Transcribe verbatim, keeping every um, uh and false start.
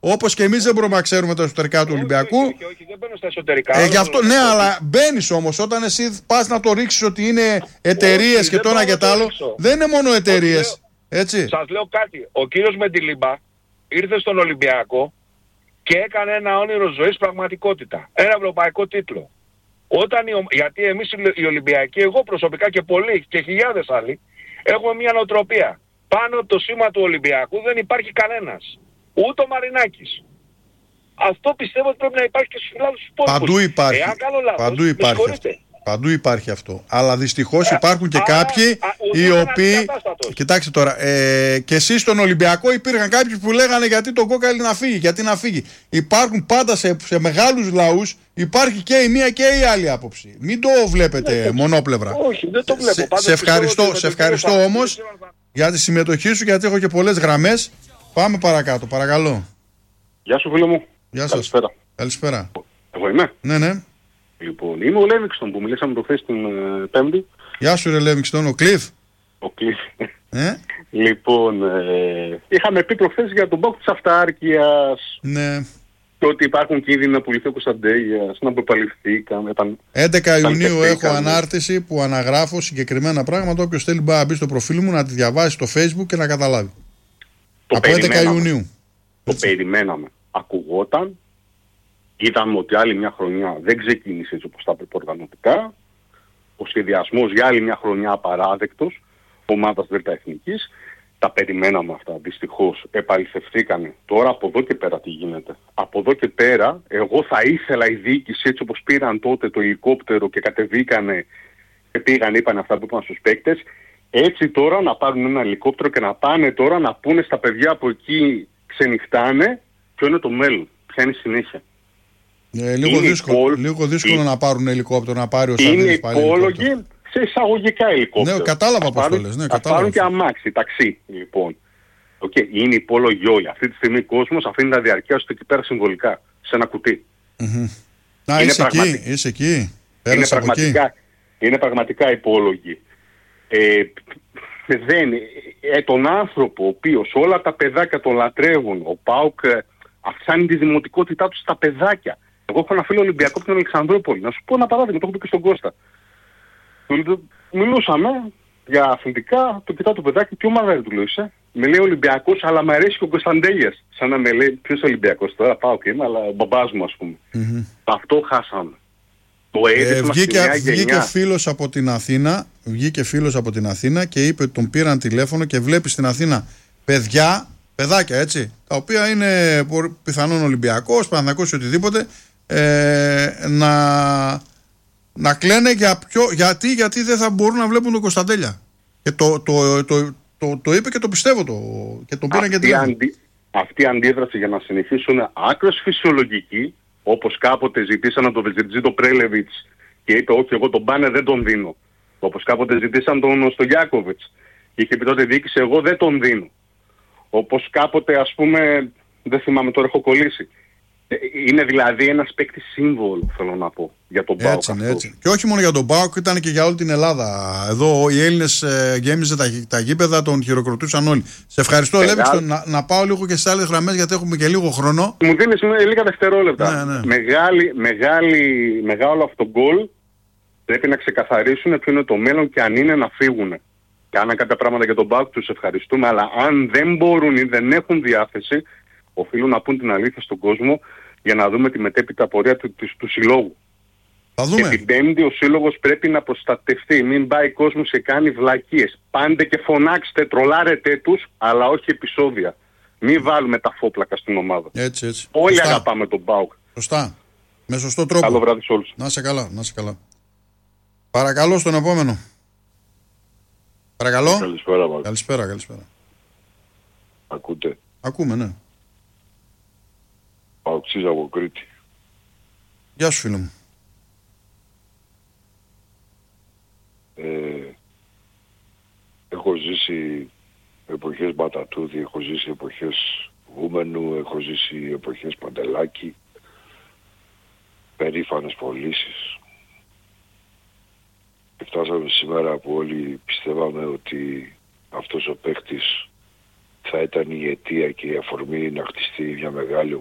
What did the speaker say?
Όπως και εμείς δεν μπορούμε να ξέρουμε τα εσωτερικά του Ολυμπιακού. Όχι, όχι, όχι, δεν μπαίνω στα εσωτερικά. Ε, γι' αυτό, ναι, αλλά μπαίνεις όμως όταν εσύ πας να το ρίξεις ότι είναι εταιρείες και το ένα και το άλλο. Δεν είναι μόνο εταιρείες. Έτσι. Σας λέω κάτι. Ο κύριος Μεντιλίμπα ήρθε στον Ολυμπιακό και έκανε ένα όνειρο ζωής πραγματικότητα. Ένα ευρωπαϊκό τίτλο. Όταν οι, γιατί εμείς οι Ολυμπιακοί, εγώ προσωπικά και πολλοί και χιλιάδες άλλοι, έχουμε μια νοοτροπία. Πάνω από το σήμα του Ολυμπιακού δεν υπάρχει κανένας. Ούτε ο Μαρινάκης. Αυτό πιστεύω ότι πρέπει να υπάρχει και στους φιλάδους του υπόλοιπους. Παντού υπάρχει. Εάν κάνω λάθος, Παντού υπάρχει αυτό. Παντού υπάρχει αυτό. Αλλά δυστυχώς υπάρχουν και α, κάποιοι α, α, οι οποίοι. Κοιτάξτε τώρα, ε, και εσείς στον Ολυμπιακό υπήρχαν κάποιοι που λέγανε γιατί το Κόκαλη να φύγει, γιατί να φύγει. Υπάρχουν πάντα σε, σε μεγάλους λαούς, υπάρχει και η μία και η άλλη άποψη. Μην το βλέπετε ναι, μονόπλευρα. Όχι, δεν το βλέπω. Σε, σε ευχαριστώ, σε ευχαριστώ όμως για τη συμμετοχή σου, γιατί έχω και πολλές γραμμές. Πάμε παρακάτω, παρακαλώ. Γεια σου, φίλο μου. Γεια σας. Καλησπέρα. Καλησπέρα. Εγώ είμαι. Ναι, ναι. Λοιπόν, είμαι ο Λέβιξτον που μιλήσαμε το χθες την ε, Πέμπτη. Γεια σου, ρε Λέβιξτον, ο Κλειφ. Ο Κλειφ. Ε? Λοιπόν, ε, είχαμε πει προχθές για τον ΠΑΟΚ της Αυτάρκειας. Ναι. Και ότι υπάρχουν κίνδυνοι να πουληθεί ο Κωνσταντέγιας, να προπαληφθήκαμε. έντεκα Ιουνίου έχω ανάρτηση που αναγράφω συγκεκριμένα πράγματα. Όποιος θέλει μπορεί να μπει στο προφίλ μου, να τη διαβάσει στο Facebook και να καταλάβει. Το από έντεκα Ιουνίου. Το έτσι. Περιμέναμε. Ακουγόταν. Είδαμε ότι άλλη μια χρονιά δεν ξεκίνησε έτσι όπως τα έπρεπε οργανωτικά. Ο σχεδιασμός για άλλη μια χρονιά απαράδεκτος ομάδας Δέλτα Εθνικής. Τα περιμέναμε αυτά. Δυστυχώς επαληθευθήκανε. Τώρα από εδώ και πέρα τι γίνεται. Από εδώ και πέρα εγώ θα ήθελα η διοίκηση έτσι όπως πήραν τότε το ελικόπτερο και κατεβήκανε και πήγαν, είπαν αυτά που είπαν στους παίκτες. Έτσι τώρα να πάρουν ένα ελικόπτερο και να πάνε τώρα να πούνε στα παιδιά που εκεί ξενυχτάνε ποιο είναι το μέλλον. Ποια είναι η συνέχεια. Ε, λίγο, δύσκολο, υπόλ... λίγο δύσκολο η... να πάρουν ελικόπτερο, να πάρει ο Σαββίδης πάλι υπόλογοι σε εισαγωγικά ελικόπτερο. Ναι, κατάλαβα πώς το λες. Ναι, θα πάρουν και αμάξι, ταξί, λοιπόν. Okay. Είναι υπόλογοι όλοι. Αυτή τη στιγμή ο κόσμος αφήνει τα διαρκεία του εκεί πέρα συμβολικά, σε ένα κουτί. Mm-hmm. Α, είσαι πραγματι... εκεί, είσαι εκεί. Είναι πραγματικά, εκεί. είναι πραγματικά υπόλογοι. Ε, δεν, ε, τον άνθρωπο ο οποίος όλα τα παιδάκια τον λατρεύουν, ο ΠΑΟΚ ε, αυξάνει τη δημοτικότητά του στα παιδάκια. Εγώ έχω ένα φίλο Ολυμπιακό από την Αλεξανδρούπολη. Να σου πω ένα παράδειγμα, το έχω πει και στον Κώστα. Μιλούσαμε για αθλητικά, το κοιτάω το παιδάκι, τι ομάδα δεν του λέω είσαι. Με λέει Ολυμπιακός, αλλά μου αρέσει και ο Κωνσταντέλιας. Σαν να με λέει ποιος Ολυμπιακός τώρα, πάω και είμαι, αλλά ο μπαμπάς μου ας πούμε. Mm-hmm. Αυτό χάσαμε. Το ε, βγήκε βγήκε φίλος από την Αθήνα, βγήκε φίλος από την Αθήνα και είπε ότι τον πήραν τηλέφωνο και βλέπει στην Αθήνα παιδιά, παιδάκια έτσι, τα οποία είναι πιθανόν Ολυμπιακός, Παναθηναϊκός ή οτιδήποτε, ε, να, να κλαίνε για ποιο, γιατί, γιατί δεν θα μπορούν να βλέπουν τον Κωνσταντέλια. Και το, το, το, το, το, το είπε και το πιστεύω το, και τον πήραν και τηλέφωνο. Αντι, αυτή η αντίδραση για να συνεχίσουν είναι άκρως φυσιολογική. Όπως κάποτε ζητήσαν από τον Βεζιρτζίτο Πρέλεβιτς και είπε όχι εγώ τον Μπάνε δεν τον δίνω. Όπως κάποτε ζητήσαν τον Στογιάκοβιτς και είχε πει τότε διοίκηση εγώ δεν τον δίνω. Όπως κάποτε ας πούμε, δεν θυμάμαι τώρα έχω κολλήσει. Είναι δηλαδή ένας παίκτης σύμβολο θέλω να πω για τον ΠΑΟΚ. Έτσι, έτσι. Και όχι μόνο για τον ΠΑΟΚ, ήταν και για όλη την Ελλάδα. Εδώ οι Έλληνες ε, γέμιζε τα, τα γήπεδα, τον χειροκροτούσαν όλοι. Σε ευχαριστώ Λέβιξτον, να, να πάω λίγο και στις άλλες γραμμές γιατί έχουμε και λίγο χρόνο. Μου δίνεις λίγα δευτερόλεπτα. Ναι, ναι. Μεγάλη, μεγάλη, μεγάλο αυτό γκολ πρέπει να ξεκαθαρίσουν ποιο είναι το μέλλον και αν είναι να φύγουν. Κάναν κάποια πράγματα για τον ΠΑΟΚ, τους ευχαριστούμε, αλλά αν δεν μπορούν ή δεν έχουν διάθεση, οφείλουν να πούν την αλήθεια στον κόσμο για να δούμε τη μετέπειτα πορεία του, του, του συλλόγου. Θα δούμε. Και την Πέμπτη ο σύλλογος πρέπει να προστατευτεί. Μην πάει κόσμος και κάνει βλακίες. Πάντε και φωνάξτε, τρολάρετε τους, αλλά όχι επεισόδια. Μην βάλουμε τα φόπλακα στην ομάδα. Έτσι, έτσι. Όλοι Σωστά. αγαπάμε τον ΠΑΟΚ. Σωστά. Με σωστό τρόπο. Καλό βράδυ σε όλους. Να σε καλά, να σε καλά. Παρακαλώ στον επόμενο. Παρακαλώ. Καλησπέρα, Μάρκο. Καλησπέρα, καλησπέρα. Ακούτε. Ακούμε, ναι. Παοξής από Κρήτη. Γεια σου φίλο μου. Ε, έχω ζήσει εποχές Μπατατούδη, έχω ζήσει εποχές Γούμενου, έχω ζήσει εποχές Παντελάκη, περήφανες πωλήσεις. Και φτάσαμε σήμερα που όλοι πιστεύαμε ότι αυτός ο παίκτης θα ήταν η αιτία και η αφορμή να χτιστεί μια μεγάλη